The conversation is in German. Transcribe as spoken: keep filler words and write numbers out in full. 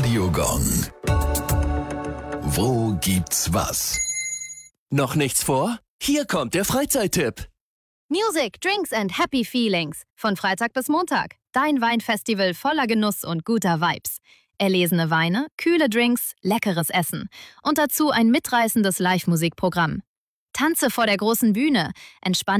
Radiogong. Wo gibt's was? Noch nichts vor? Hier kommt der Freizeittipp. Music, Drinks and Happy Feelings. Von Freitag bis Montag. Dein Weinfestival voller Genuss und guter Vibes. Erlesene Weine, kühle Drinks, leckeres Essen. Und dazu ein mitreißendes Live-Musikprogramm. Tanze vor der großen Bühne, entspann